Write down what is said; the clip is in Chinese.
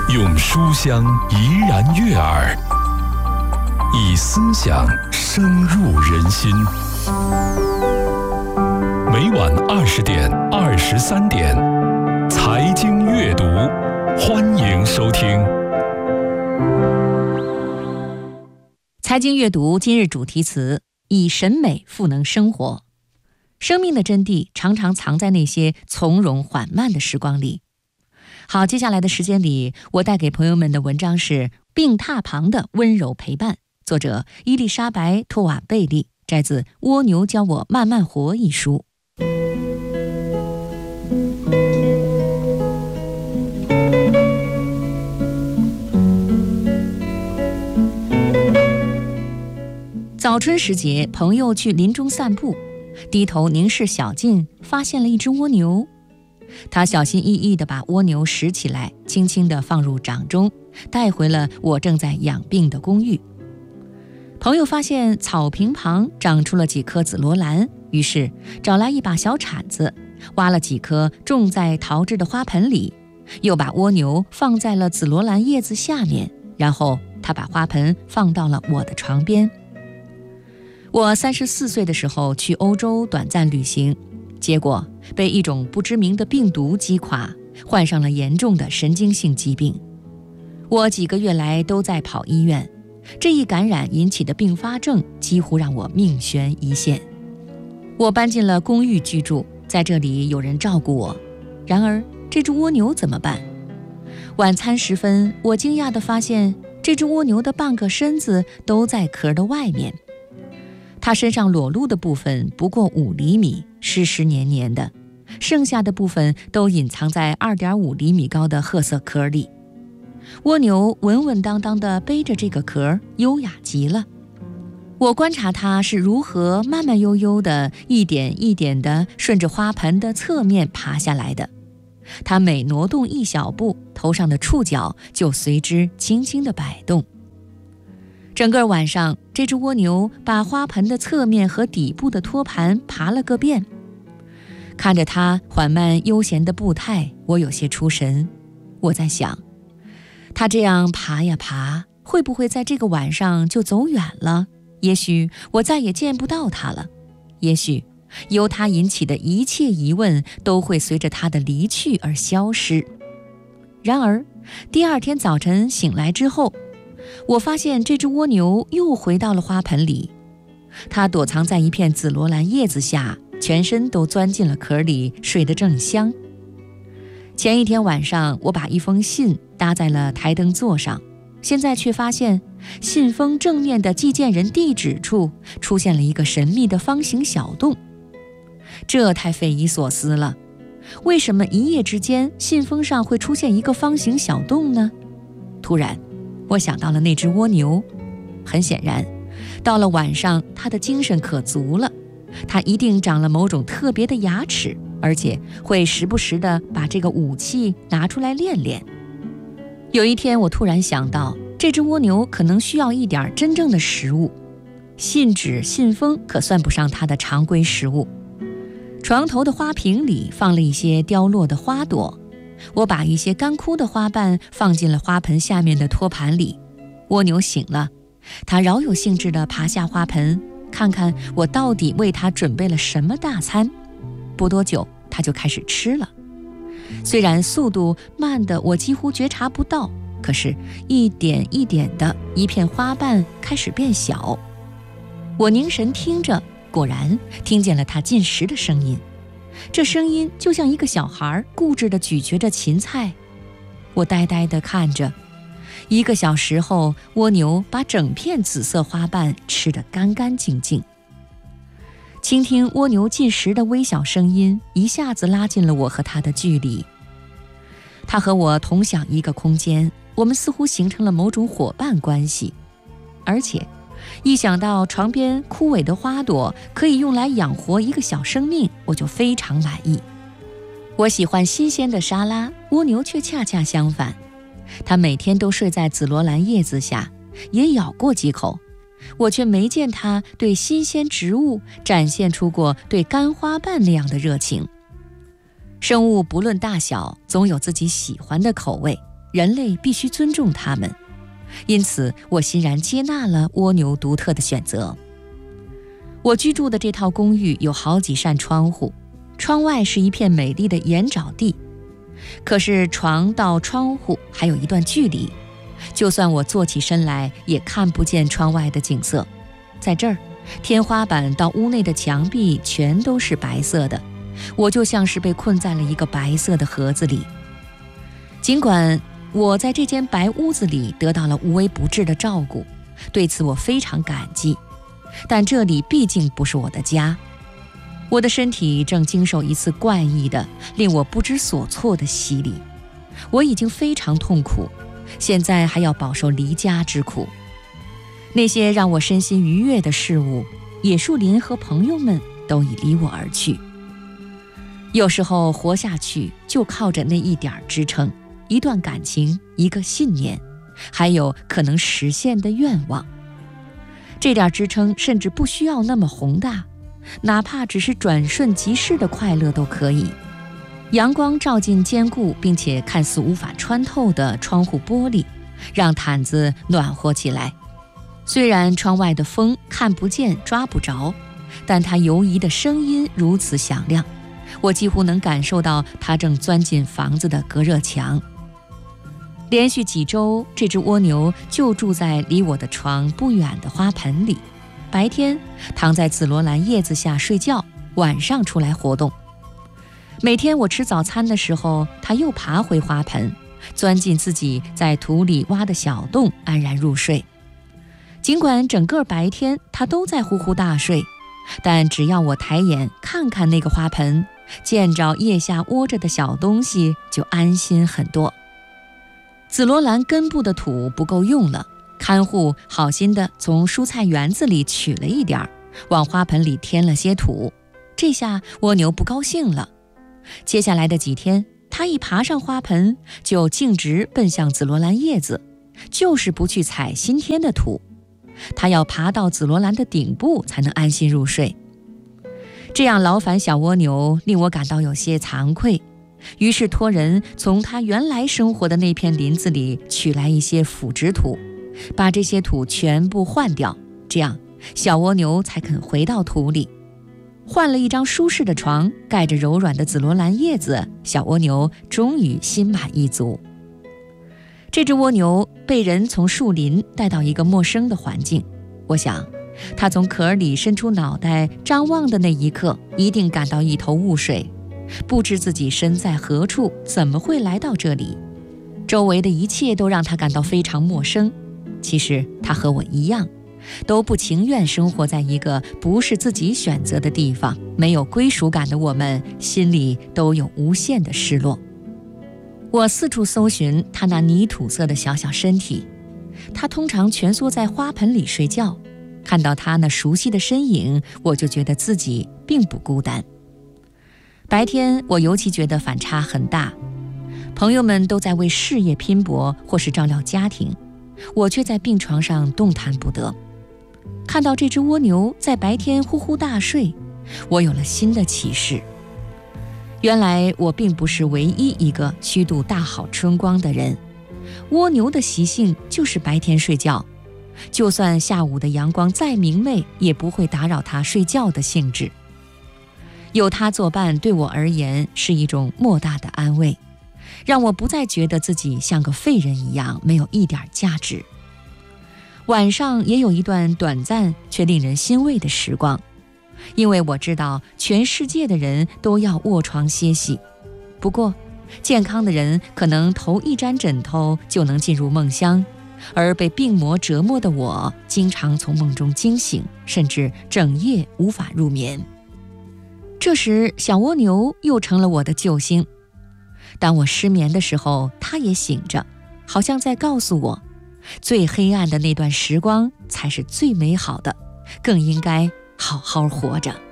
用书香怡然悦耳，以思想深入人心。每晚20点、23点，财经阅读，欢迎收听。 财经阅读今日主题词：以审美赋能生活。生命的真谛常常藏在那些从容缓慢的时光里。好，接下来的时间里，我带给朋友们的文章是《病榻旁的温柔陪伴》，作者伊丽莎白·托瓦贝利，摘自《蜗牛教我慢慢活》一书。早春时节，朋友去林中散步，低头凝视小径，发现了一只蜗牛。他小心翼翼地把蜗牛拾起来，轻轻地放入掌中，带回了我正在养病的公寓。朋友发现草坪旁长出了几颗紫罗兰，于是找来一把小铲子，挖了几颗种在陶制的花盆里，又把蜗牛放在了紫罗兰叶子下面，然后他把花盆放到了我的床边。我34岁的时候去欧洲短暂旅行，结果被一种不知名的病毒击垮，患上了严重的神经性疾病。我几个月来都在跑医院，这一感染引起的并发症几乎让我命悬一线。我搬进了公寓居住，在这里有人照顾我。然而这只蜗牛怎么办？晚餐时分，我惊讶地发现这只蜗牛的半个身子都在壳的外面。它身上裸露的部分不过5厘米，湿湿黏黏的，剩下的部分都隐藏在2.5厘米高的褐色壳里。蜗牛稳稳当当地背着这个壳，优雅极了。我观察它是如何慢慢悠悠地一点一点地顺着花盆的侧面爬下来的。它每挪动一小步，头上的触角就随之轻轻地摆动。整个晚上，这只蜗牛把花盆的侧面和底部的托盘爬了个遍。看着它缓慢悠闲的步态，我有些出神。我在想，它这样爬呀爬，会不会在这个晚上就走远了？也许我再也见不到它了，也许由它引起的一切疑问都会随着它的离去而消失。然而第二天早晨醒来之后，我发现这只蜗牛又回到了花盆里，它躲藏在一片紫罗兰叶子下，全身都钻进了壳里，睡得正香。前一天晚上，我把一封信搭在了台灯座上，现在却发现信封正面的寄件人地址处出现了一个神秘的方形小洞。这太匪夷所思了，为什么一夜之间信封上会出现一个方形小洞呢？突然我想到了那只蜗牛，很显然，到了晚上，它的精神可足了，它一定长了某种特别的牙齿，而且会时不时地把这个武器拿出来练练。有一天，我突然想到，这只蜗牛可能需要一点真正的食物，信纸、信封可算不上它的常规食物。床头的花瓶里放了一些凋落的花朵，我把一些干枯的花瓣放进了花盆下面的托盘里。蜗牛醒了，它饶有兴致地爬下花盆，看看我到底为它准备了什么大餐。不多久，它就开始吃了。虽然速度慢得我几乎觉察不到，可是一点一点的，一片花瓣开始变小。我凝神听着，果然听见了它进食的声音。这声音就像一个小孩固执地咀嚼着芹菜。我呆呆地看着，1个小时后，蜗牛把整片紫色花瓣吃得干干净净。倾听蜗牛进食的微小声音，一下子拉近了我和它的距离。它和我同享一个空间，我们似乎形成了某种伙伴关系。而且一想到床边枯萎的花朵可以用来养活一个小生命，我就非常满意。我喜欢新鲜的沙拉，蜗牛却恰恰相反。它每天都睡在紫罗兰叶子下，也咬过几口，我却没见它对新鲜植物展现出过对干花瓣那样的热情。生物不论大小，总有自己喜欢的口味， 人类必须尊重它们，因此我欣然接纳了蜗牛独特的选择。我居住的这套公寓有好几扇窗户，窗外是一片美丽的盐沼地，可是床到窗户还有一段距离，就算我坐起身来也看不见窗外的景色。在这儿，天花板到屋内的墙壁全都是白色的，我就像是被困在了一个白色的盒子里。尽管我在这间白屋子里得到了无微不至的照顾，对此我非常感激，但这里毕竟不是我的家。我的身体正经受一次怪异的、令我不知所措的洗礼，我已经非常痛苦，现在还要饱受离家之苦。那些让我身心愉悦的事物，野树林和朋友们都已离我而去。有时候活下去就靠着那一点支撑，一段感情，一个信念，还有可能实现的愿望。这点支撑甚至不需要那么宏大，哪怕只是转瞬即逝的快乐都可以。阳光照进坚固并且看似无法穿透的窗户玻璃，让毯子暖和起来。虽然窗外的风看不见抓不着，但它游移的声音如此响亮，我几乎能感受到它正钻进房子的隔热墙。连续几周，这只蜗牛就住在离我的床不远的花盆里，白天躺在紫罗兰叶子下睡觉，晚上出来活动。每天我吃早餐的时候，它又爬回花盆，钻进自己在土里挖的小洞，安然入睡。尽管整个白天它都在呼呼大睡，但只要我抬眼看看那个花盆，见着叶下窝着的小东西，就安心很多。紫罗兰根部的土不够用了，看护好心地从蔬菜园子里取了一点儿，往花盆里添了些土。这下蜗牛不高兴了。接下来的几天，它一爬上花盆，就径直奔向紫罗兰叶子，就是不去采新添的土。它要爬到紫罗兰的顶部才能安心入睡。这样劳烦小蜗牛令我感到有些惭愧，于是托人从它原来生活的那片林子里取来一些腐殖土，把这些土全部换掉，这样小蜗牛才肯回到土里。换了一张舒适的床，盖着柔软的紫罗兰叶子，小蜗牛终于心满意足。这只蜗牛被人从树林带到一个陌生的环境，我想它从壳里伸出脑袋张望的那一刻，一定感到一头雾水，不知自己身在何处，怎么会来到这里。周围的一切都让它感到非常陌生。其实它和我一样，都不情愿生活在一个不是自己选择的地方，没有归属感的我们，心里都有无限的失落。我四处搜寻它那泥土色的小小身体，它通常蜷缩在花盆里睡觉，看到它那熟悉的身影，我就觉得自己并不孤单。白天我尤其觉得反差很大，朋友们都在为事业拼搏或是照料家庭，我却在病床上动弹不得。看到这只蜗牛在白天呼呼大睡，我有了新的启示。原来我并不是唯一一个虚度大好春光的人，蜗牛的习性就是白天睡觉，就算下午的阳光再明媚，也不会打扰它睡觉的兴致。有它作伴对我而言是一种莫大的安慰，让我不再觉得自己像个废人一样没有一点价值。晚上也有一段短暂却令人欣慰的时光，因为我知道全世界的人都要卧床歇息。不过健康的人可能头一沾枕头就能进入梦乡，而被病魔折磨的我经常从梦中惊醒，甚至整夜无法入眠。这时小蜗牛又成了我的救星。当我失眠的时候，它也醒着，好像在告诉我，最黑暗的那段时光才是最美好的，更应该好好活着。